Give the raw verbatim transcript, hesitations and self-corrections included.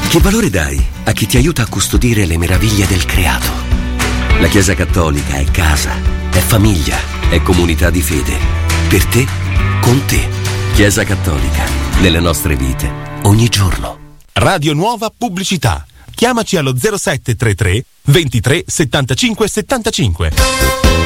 Che valore dai a chi ti aiuta a custodire le meraviglie del creato? La Chiesa Cattolica è casa, è famiglia, è comunità di fede. Per te, con te. Chiesa Cattolica, nelle nostre vite, ogni giorno. Radio Nuova Pubblicità. Chiamaci allo zero sette tre tre ventitré settantacinque settantacinque.